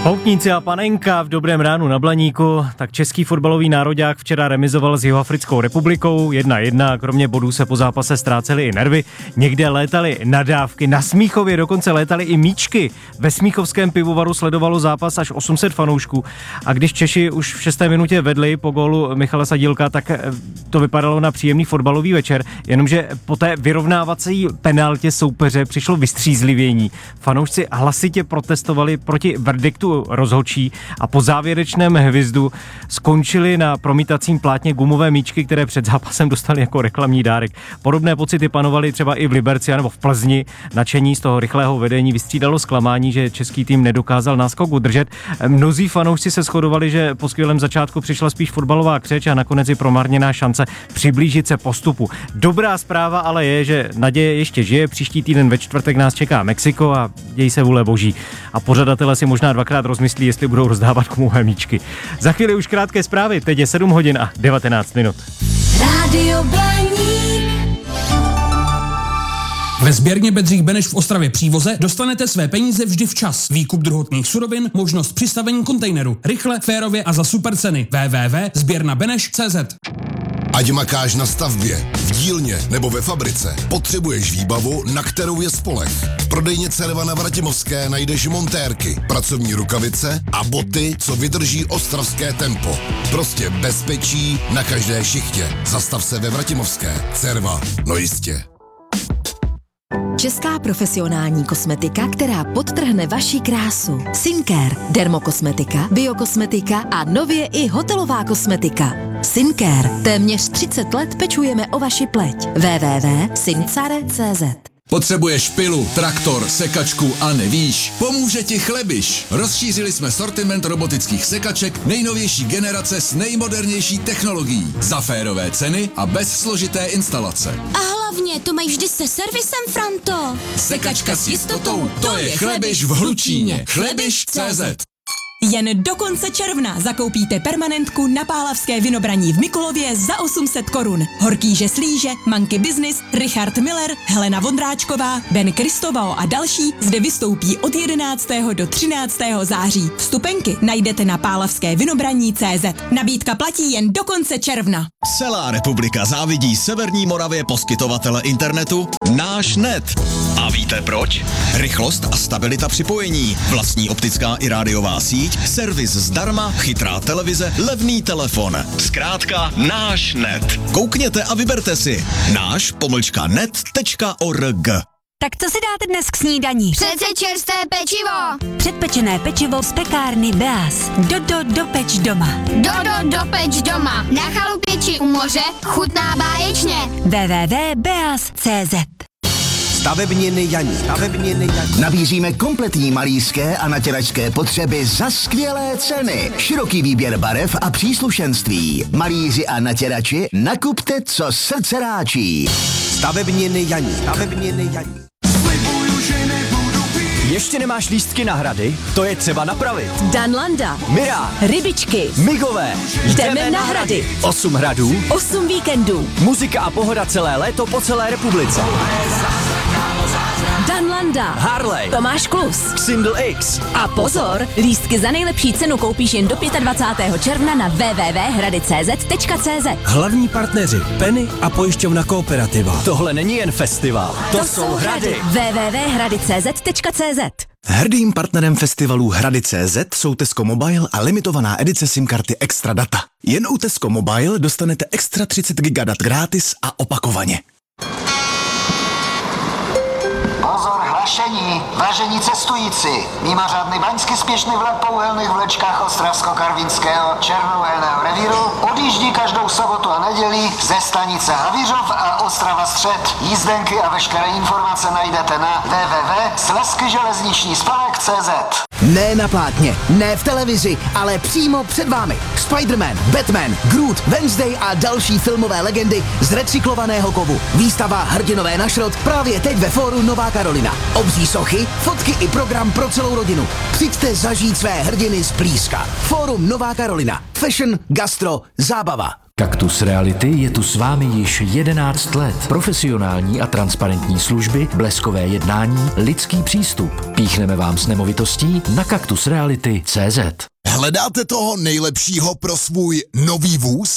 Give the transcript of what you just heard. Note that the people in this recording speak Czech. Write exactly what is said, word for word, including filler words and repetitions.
Poutníci a panenka v dobrém ránu na Blaníku. Tak český fotbalový nároďák včera remizoval s Jihoafrickou republikou jedna jedna. Kromě bodů se po zápase ztrácely i nervy. Někde létaly nadávky, na Smíchově dokonce létaly i míčky. Ve smíchovském pivovaru sledovalo zápas až osm set fanoušků. A když Češi už v šesté minutě vedli po gólu Michala Sadílka, tak to vypadalo na příjemný fotbalový večer. Jenomže po té vyrovnávací penaltě soupeře přišlo vystřízlivění. Fanoušci hlasitě protestovali proti verdiktu rozhodčí a po závěrečném hvizdu skončili na promítacím plátně gumové míčky, které před zápasem dostali jako reklamní dárek. Podobné pocity panovaly třeba i v Liberci nebo v Plzni. Nadšení z toho rychlého vedení vystřídalo zklamání, že český tým nedokázal náskok udržet. Mnozí fanoušci se shodovali, že po skvělém začátku přišla spíš fotbalová křeč a nakonec i promarněná šance přiblížit se postupu. Dobrá zpráva ale je, že naděje ještě žije. Příští týden ve čtvrtek nás čeká Mexiko a děj se vůle boží. A pořadatelé si možná dvakrát rozmyslí, jestli budou rozdávat gumové míčky. Za chvíli už krátké zprávy, teď je sedm hodin a devatenáct minut. Rádio Blaník. Ve sběrně Bedřich Beneš v Ostravě Přívoze dostanete své peníze vždy včas. Výkup druhotných surovin, možnost přistavení kontejneru. Rychle, férově a za super ceny. w w w tečka sběrna beneš tečka cé zet. Ať makáš na stavbě, v dílně nebo ve fabrice, potřebuješ výbavu, na kterou je spoleh. V prodejně Cerva na Vratimovské najdeš montérky, pracovní rukavice a boty, co vydrží ostravské tempo. Prostě bezpečí na každé šichtě. Zastav se ve Vratimovské. Cerva, no jistě. Česká profesionální kosmetika, která podtrhne vaši krásu. Sincare, dermokosmetika, biokosmetika a nově i hotelová kosmetika. Sincare. Téměř třicet let pečujeme o vaši pleť. w w w tečka sincare tečka cé zet. Potřebuješ pilu, traktor, sekačku a nevíš? Pomůže ti Chlebiš. Rozšířili jsme sortiment robotických sekaček nejnovější generace s nejmodernější technologií. Za férové ceny a bez složité instalace. A hlavně to mají vždy se servisem, Franto. Sekačka s jistotou, to je Chlebiš v Hlučíně. Chlebiš tečka cé zet. Jen do konce června zakoupíte permanentku na Pálavské Vinobraní v Mikulově za osm set korun. Horkýže Slíže, Monkey Business, Richard Miller, Helena Vondráčková, Ben Kristovao a další zde vystoupí od jedenáctého do třináctého září. Vstupenky najdete na pálavské vinobraní tečka cé zet. Nabídka platí jen do konce června. Celá republika závidí Severní Moravě poskytovatele internetu Náš net. A víte proč? Rychlost a stabilita připojení, vlastní optická i rádiová síť, servis zdarma, chytrá televize, levný telefon. Zkrátka Náš net. Koukněte a vyberte si. Náš pomlčka net tečka org. Tak co si dáte dnes k snídani? Přece čerstvé pečivo. Předpečené pečivo z pekárny Beas. Dodo dopeč doma. Dodo dopeč doma. Na chalupě či u moře chutná báječně. w w w tečka beas tečka cé zet. Stavebniny Janík. Stavebniny Janík. Nabízíme kompletní malířské a natěračské potřeby za skvělé ceny. Široký výběr barev a příslušenství. Malíři a natěrači, nakupte, co srdce ráčí. Stavebniny Janík. Stavebniny Janík. Ještě nemáš lístky na hrady? To je třeba napravit. Danlanda. Mirá. Rybičky. Migové. Jdeme na hrady. Osm hradů. Osm víkendů. Muzika a pohoda celé léto po celé republice. Danlanda. Harley. Tomáš Klus. Single X. A pozor, lístky za nejlepší cenu koupíš jen do dvacátého pátého června na w w w tečka hrady tečka cé zet tečka cé zet. Hlavní partneři Penny a pojišťovna Kooperativa. Tohle není jen festival, to, to jsou hrady. w w w tečka hrady tečka cé zet tečka cé zet. Hrdým partnerem festivalu Hrady tečka cé zet jsou Tesco Mobile a limitovaná edice SIM karty Extra Data. Jen u Tesco Mobile dostanete extra třicet gigadat gratis a opakovaně. Pozor, hlášení, vážení cestující. Mimořádny baňsky spěšný vlak po uhelných vlečkách Ostravsko-Karvinského červouhelného revíru odjíždí každou sobotu a neděli ze stanice Havířov a Ostrava Střed. Jízdenky a veškeré informace najdete na w w w tečka slezský železniční spolek tečka cé zet. Ne na plátně, ne v televizi, ale přímo před vámi. Spider-Man, Batman, Groot, Wednesday a další filmové legendy z recyklovaného kovu. Výstava Hrdinové na šrot právě teď ve fóru Nová Karolina. Obří sochy, fotky i program pro celou rodinu. Přijďte zažít své hrdiny zblízka. Fórum Nová Karolina. Fashion, gastro, zábava. Kaktus Reality je tu s vámi již jedenáct let. Profesionální a transparentní služby, bleskové jednání, lidský přístup. Píchneme vám s nemovitostí na kaktus reality tečka cé zet. Hledáte toho nejlepšího pro svůj nový vůz?